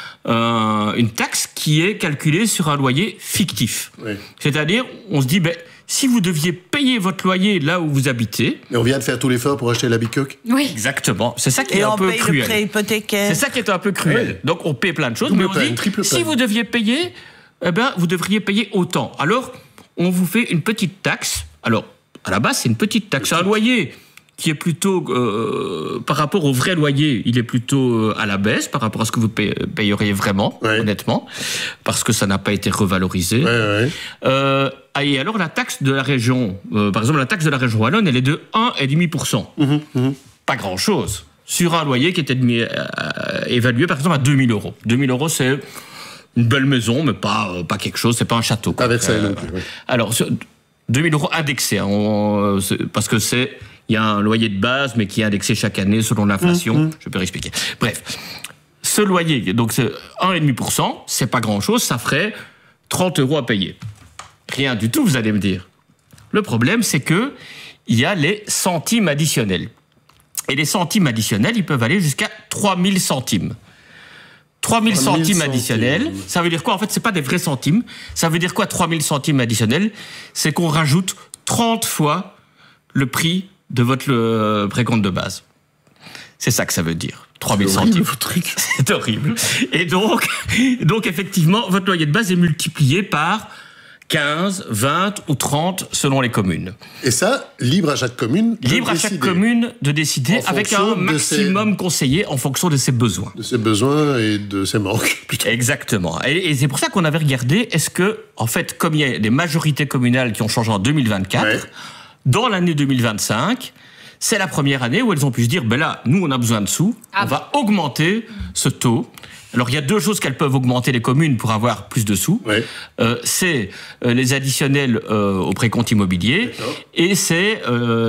une taxe qui est calculée sur un loyer fictif. C'est-à-dire, on se dit... si vous deviez payer votre loyer là où vous habitez... Et on vient de faire tout l'effort pour acheter la bicoque. Oui. Exactement. C'est ça qui est un peu cruel. Et on paye le prêt hypothécaire. C'est ça qui est un peu cruel. Oui. Donc on paye plein de choses, mais on dit, si vous deviez payer, vous devriez payer autant. Alors, on vous fait une petite taxe. Alors, à la base, c'est une petite taxe. Un loyer qui est plutôt, par rapport au vrai loyer, il est plutôt à la baisse par rapport à ce que vous payeriez vraiment, honnêtement, parce que ça n'a pas été revalorisé. Et alors, la taxe de la région, par exemple, la taxe de la région wallonne, elle est de 1,5%. Pas grand-chose. Sur un loyer qui était évalué, par exemple, à 2 000 €. 2 000 €, c'est une belle maison, mais pas quelque chose, c'est pas un château. Pas Versailles non plus. Alors, 2 000 € indexés, hein, parce que il y a un loyer de base, mais qui est indexé chaque année selon l'inflation. Je peux expliquer. Bref, ce loyer, donc c'est 1,5%, c'est pas grand-chose, ça ferait 30 € à payer. Rien du tout, vous allez me dire. Le problème, c'est que il y a les centimes additionnels. Et les centimes additionnels, ils peuvent aller jusqu'à 3 000 centimes. 3 000 centimes additionnels, ça veut dire quoi? En fait, c'est pas des vrais centimes. Ça veut dire quoi, 3 000 centimes additionnels? C'est qu'on rajoute 30 fois le prix de votre précompte de base. C'est ça que ça veut dire. 3 000 centimes. C'est horrible. Et donc, effectivement, votre loyer de base est multiplié par 15, 20 ou 30 selon les communes. Et ça, libre à chaque commune de décider avec un maximum conseillé en fonction de ses besoins. De ses besoins et de ses manques. Plutôt. Exactement. Et c'est pour ça qu'on avait regardé, est-ce que, en fait, comme il y a des majorités communales qui ont changé en 2024, dans l'année 2025, c'est la première année où elles ont pu se dire, là, nous, on a besoin de sous, on va augmenter ce taux. Alors, il y a deux choses qu'elles peuvent augmenter, les communes, pour avoir plus de sous. C'est les additionnels au précompte immobilier et c'est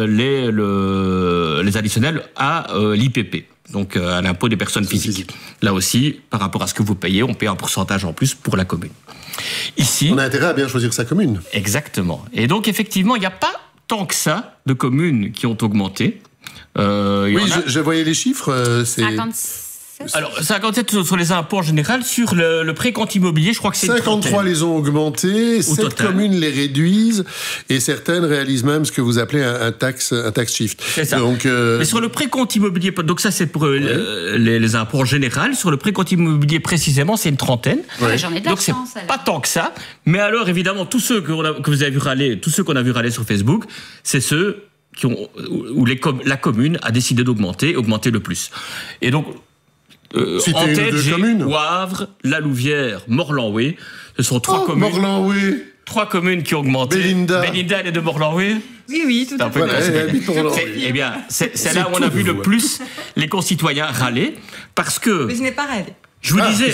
les additionnels à l'IPP, donc à l'impôt des personnes physiques. Là aussi, par rapport à ce que vous payez, on paye un pourcentage en plus pour la commune. Ici, on a intérêt à bien choisir sa commune. Exactement. Et donc, effectivement, il n'y a pas tant que ça de communes qui ont augmenté. Je voyais les chiffres. Alors, 57 sur les impôts en général, sur le précompte immobilier, je crois que c'est 53 les ont augmentés, 7 communes les réduisent, et certaines réalisent même ce que vous appelez un tax shift. C'est ça. Donc, mais sur le précompte immobilier, donc ça c'est pour les impôts en général, sur le précompte immobilier précisément, c'est une trentaine. J'en ai de la donc chance, c'est pas tant que ça, mais alors évidemment, tous ceux que vous avez vu râler, tous ceux qu'on a vu râler sur Facebook, c'est ceux où la commune a décidé d'augmenter le plus. Et donc, en tête, j'ai Wavre, La Louvière, Morlanoué. Ce sont 3 communes. Morlanoué. 3 communes qui ont augmenté. Belinda, elle est de Morlanoué. Oui, tout à fait. Eh bien, c'est là où on a vu le plus les concitoyens râler, parce que. Mais je n'ai pas râlé. Je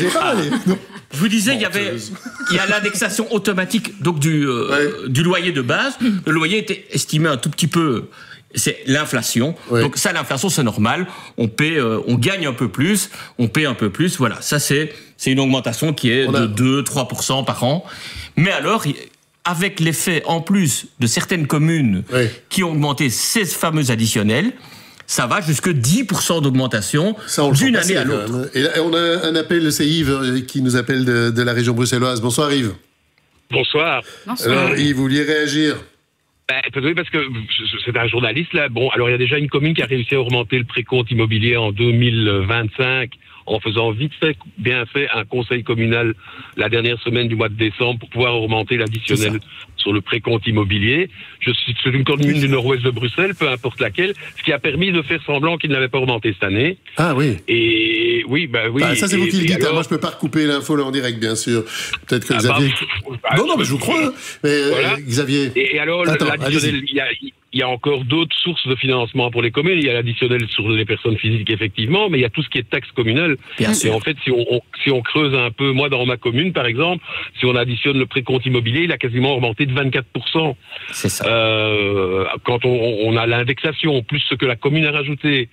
vous disais, il y a l'indexation automatique donc du loyer de base. Le loyer était estimé un tout petit peu. C'est l'inflation. Donc ça, l'inflation, c'est normal. On gagne un peu plus, on paie un peu plus. Voilà, ça c'est une augmentation qui est de 2-3% par an. Mais alors, avec l'effet en plus de certaines communes qui ont augmenté ces fameux additionnels, ça va jusque 10% d'augmentation d'une année à l'autre. Et là, on a un appel, c'est Yves qui nous appelle de la région bruxelloise. Bonsoir Yves. Bonsoir. Alors Yves, vous vouliez réagir? Oui, parce que c'est un journaliste là. Bon, alors il y a déjà une commune qui a réussi à augmenter le précompte immobilier en 2025 en faisant bien fait un conseil communal la dernière semaine du mois de décembre pour pouvoir augmenter l'additionnel sur le précompte immobilier. C'est une commune du nord-ouest de Bruxelles, peu importe laquelle, ce qui a permis de faire semblant qu'il n'avait pas augmenté cette année. Ah oui. Et oui, ça c'est vous qui le dites. Alors, moi je peux pas recouper l'info là en direct, bien sûr. Peut-être que Xavier. Non, mais je vous crois. Mais voilà. Xavier. Et alors l'additionnel, il y a encore d'autres sources de financement pour les communes. Il y a l'additionnel sur les personnes physiques, effectivement, mais il y a tout ce qui est taxe communale. Et en fait, si on creuse un peu, moi, dans ma commune, par exemple, si on additionne le précompte immobilier, il a quasiment augmenté de 24%. C'est ça. Quand on a l'indexation, plus ce que la commune a rajouté,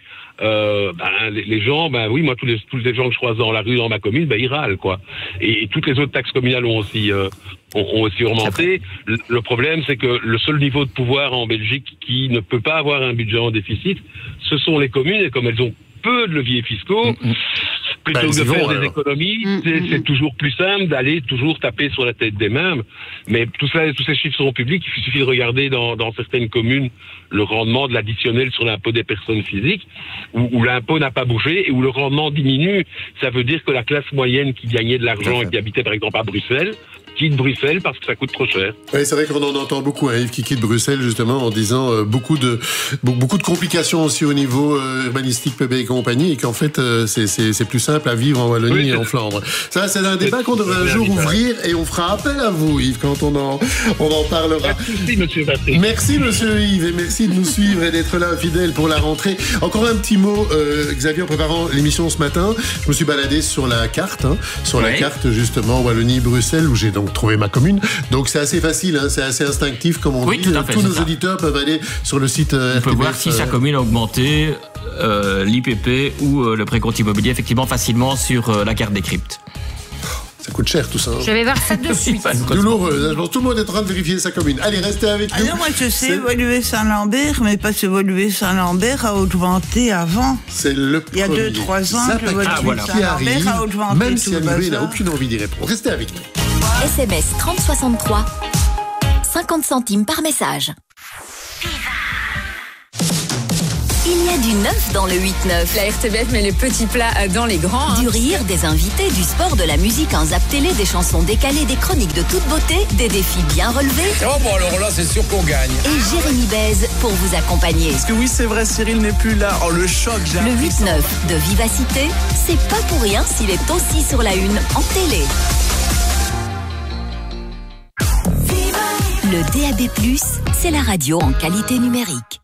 les gens, oui, moi, tous les gens que je croise dans la rue, dans ma commune, ils râlent, quoi. Et toutes les autres taxes communales ont aussi augmenté. Le problème, c'est que le seul niveau de pouvoir en Belgique qui ne peut pas avoir un budget en déficit, ce sont les communes, et comme elles ont peu de leviers fiscaux, plutôt que de faire des économies, c'est toujours plus simple d'aller toujours taper sur la tête des mêmes. Mais tous ces chiffres sont publics. Il suffit de regarder dans certaines communes le rendement de l'additionnel sur l'impôt des personnes physiques, où l'impôt n'a pas bougé et où le rendement diminue. Ça veut dire que la classe moyenne qui gagnait de l'argent et qui habitait par exemple à Bruxelles quitte Bruxelles parce que ça coûte trop cher. Oui, c'est vrai qu'on en entend beaucoup, Yves, qui quitte Bruxelles justement en disant beaucoup de complications aussi au niveau urbanistique, PB et compagnie, et qu'en fait c'est plus simple à vivre en Wallonie et en Flandre. Ça, c'est un débat qu'on devrait un jour ouvrir, et on fera appel à vous, Yves, quand on en parlera. Merci, monsieur Patrick. Merci, monsieur Yves, et merci de nous suivre et d'être là fidèle pour la rentrée. Encore un petit mot, Xavier, en préparant l'émission ce matin, je me suis baladé sur la carte, la carte justement Wallonie-Bruxelles, où j'ai donc trouvé ma commune. Donc c'est assez facile, c'est assez instinctif, comme on dit. Tout à fait, tous nos auditeurs peuvent aller sur le site RTBF. On peut voir si sa commune a augmenté l'IPP ou le précompte immobilier, effectivement, facilement sur la carte des cryptes. Ça coûte cher tout ça. Je vais voir ça de suite. Douloureux. Je pense que tout le monde est en train de vérifier sa commune. Allez, restez avec nous. Alors moi je sais, Woluwe-Saint-Lambert, mais parce que Woluwe-Saint-Lambert a augmenté avant. C'est le Il y a 2-3 ans que Woluwe-Saint-Lambert a augmenté. Même si Woluwe n'a aucune envie d'y répondre. Restez avec nous. SMS 3063, 50 centimes par message. Il y a du neuf dans le 8-9. La RTBF met les petits plats dans les grands. Du rire, des invités, du sport, de la musique, un zap télé, des chansons décalées, des chroniques de toute beauté, des défis bien relevés. Oh bon, alors là, c'est sûr qu'on gagne. Et Jérémy Bèze pour vous accompagner. Parce que oui, c'est vrai, Cyril n'est plus là. Oh, le choc, j'ai Le 8-9 de Vivacité, c'est pas pour rien s'il est aussi sur la une en télé. Le DAB+, c'est la radio en qualité numérique.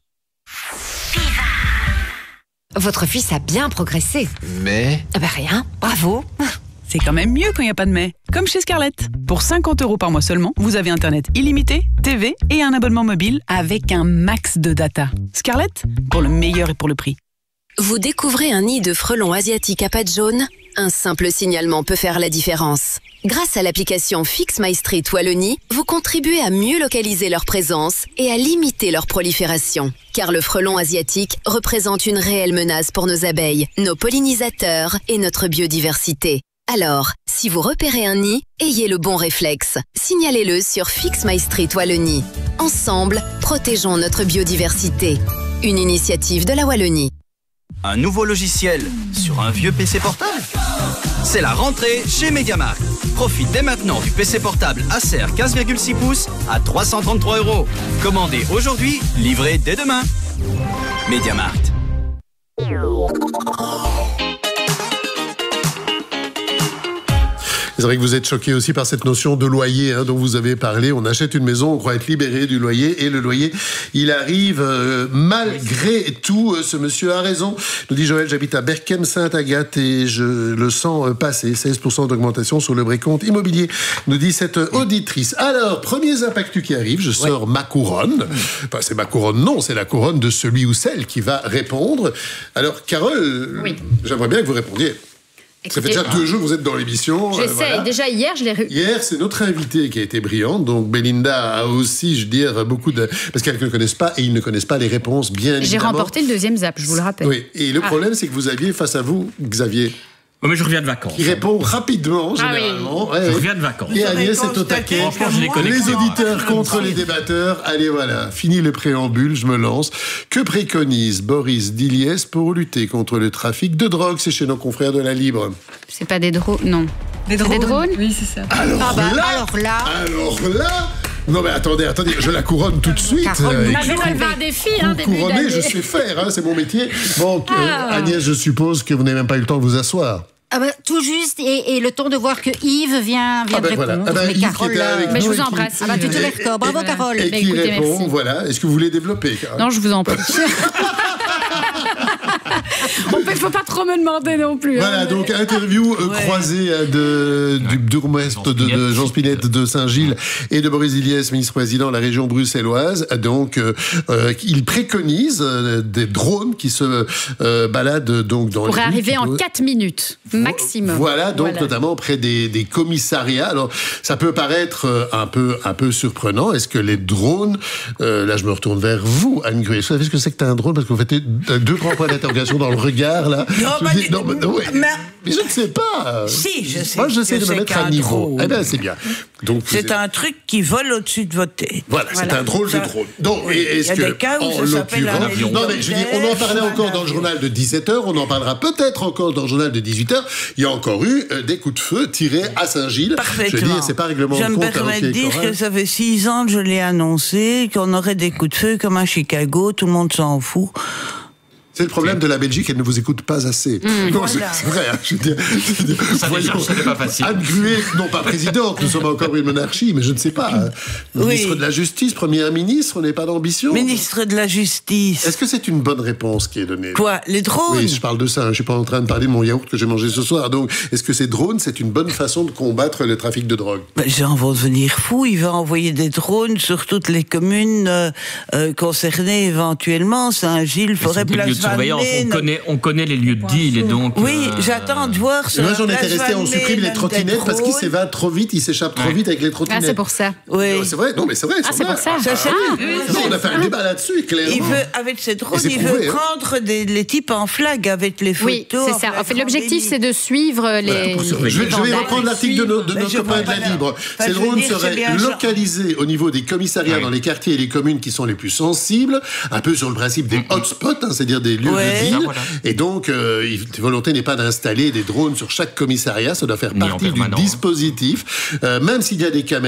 Votre fils a bien progressé. Mais rien, bravo. C'est quand même mieux quand il n'y a pas de mais. Comme chez Scarlett. Pour 50 € par mois seulement, vous avez Internet illimité, TV et un abonnement mobile avec un max de data. Scarlett, pour le meilleur et pour le prix. Vous découvrez un nid de frelons asiatiques à pattes jaunes, Un simple signalement peut faire la différence. Grâce à l'application Fix My Street Wallonie, vous contribuez à mieux localiser leur présence et à limiter leur prolifération. Car le frelon asiatique représente une réelle menace pour nos abeilles, nos pollinisateurs et notre biodiversité. Alors, si vous repérez un nid, ayez le bon réflexe. Signalez-le sur Fix My Street Wallonie. Ensemble, protégeons notre biodiversité. Une initiative de la Wallonie. Un nouveau logiciel sur un vieux PC portable? C'est la rentrée chez Mediamarkt. Profite dès maintenant du PC portable Acer 15,6 pouces à 333 €. Commandez aujourd'hui, livré dès demain. Mediamarkt. C'est vrai que vous êtes choqués aussi par cette notion de loyer dont vous avez parlé. On achète une maison, on croit être libéré du loyer et le loyer, il arrive malgré tout. Ce monsieur a raison. Nous dit Joël, j'habite à Berkem-Sainte-Agathe et je le sens passer. 16% d'augmentation sur le précompte immobilier, nous dit cette auditrice. Alors, premiers impacts qui arrivent, je sors ma couronne. Enfin, c'est ma couronne, non, c'est la couronne de celui ou celle qui va répondre. Alors, Carole, j'aimerais bien que vous répondiez. Ça fait déjà 2 jours que vous êtes dans l'émission. J'essaie. Voilà. Déjà hier, je l'ai reçu. Hier, c'est notre invitée qui a été brillante. Donc, Belinda a aussi, je veux dire, beaucoup de... Parce qu'elles ne connaissent pas et ils ne connaissent pas les réponses, bien évidemment. J'ai remporté le 2e zap, je vous le rappelle. Oui, et le problème, c'est que vous aviez face à vous, Xavier... Oui, mais je reviens de vacances. Qui répond rapidement, généralement. Je reviens de vacances. Et Agnès est au taquet. Les auditeurs contre les débatteurs. Allez, voilà. Fini le préambule, je me lance. Que préconise Boris Diliès pour lutter contre le trafic de drogue? C'est chez nos confrères de la Libre. C'est pas des drones, non. Des drones? Oui, c'est ça. Alors là... Non mais attendez, je la couronne tout de suite. Elle va un défi, couronner, je sais faire, c'est mon métier. Bon, Agnès, je suppose que vous n'avez même pas eu le temps de vous asseoir. Ah bah, tout juste, et le temps de voir que Yves vient de répondre. Voilà. Mais Carole, mais je vous embrasse. tu te lèves corps. Bravo, Carole. Et qui répond, voilà. Est-ce que vous voulez développer, Carole? Non, je vous en prie. Il ne faut pas trop me demander non plus. Voilà, donc interview croisée du bourgmestre de Jean Spinette de Saint-Gilles et de Boris Diliès, ministre-président de la région bruxelloise. Donc, il préconise des drones qui se baladent donc dans les rues. Pour arriver en 4 minutes maximum. Voilà, donc notamment près des commissariats. Alors, ça peut paraître un peu surprenant. Est-ce que les drones, là je me retourne vers vous, Anne Gruet, vous savez ce que c'est que t'as un drone? Parce que vous faites 2 grands points d'interrogation dans le regard, là. Mais je ne sais pas. Si, je sais. Moi, j'essaie de me mettre à niveau. Eh bien, c'est bien. Donc, c'est un truc qui vole au-dessus de votre tête. Voilà, c'est un drôle de drone. Donc, est-ce que, des cas où ça s'appelle un hélicoptère. Non, mais je veux dire, on en parlait encore dans le journal de 17h, on en parlera peut-être encore dans le journal de 18h. Il y a encore eu des coups de feu tirés à Saint-Gilles. Parfaitement. Je veux dire, c'est pas règlement de compte. Je me permets de dire que ça fait 6 ans que je l'ai annoncé, qu'on aurait des coups de feu comme à Chicago, tout le monde s'en fout. C'est le problème de la Belgique, elle ne vous écoute pas assez. Non, voilà. C'est vrai, je veux dire, ça n'est pas facile. Anne Gruet, non pas présidente, nous sommes encore une monarchie, mais je ne sais pas. Ministre de la Justice, Premier ministre, on n'est pas d'ambition. Ministre de la Justice. Est-ce que c'est une bonne réponse qui est donnée? Quoi, les drones? Oui, je parle de ça, je ne suis pas en train de parler de mon yaourt que j'ai mangé ce soir. Donc, est-ce que ces drones, c'est une bonne façon de combattre le trafic de drogue? Jean va devenir fou, il va envoyer des drones sur toutes les communes concernées éventuellement, Saint-Gilles, Forêt-Place. On connaît les lieux de deal et donc... Oui, j'attends de voir sur moi, j'en étais resté, on supprime les trottinettes parce qu'ils s'évadent trop vite, ils s'échappent trop vite avec les trottinettes. Ah, c'est pour ça. Oui. C'est vrai, non mais c'est vrai. C'est pour ça. Non, on a fait un débat là-dessus, clairement. Il veut, avec ces drones, il veut prendre les types en flag avec les photos. Oui, c'est ça. En fait, l'objectif, c'est de suivre les... Je vais reprendre l'article de nos copains de la Libre. Ces drones seraient localisés au niveau des commissariats dans les quartiers et les communes qui sont les plus sensibles, un peu sur le principe des hotspots, c'est-à-dire des lieux de ville. Et donc, la volonté n'est pas d'installer des drones sur chaque commissariat, ça doit faire partie du dispositif. Même s'il y a des caméras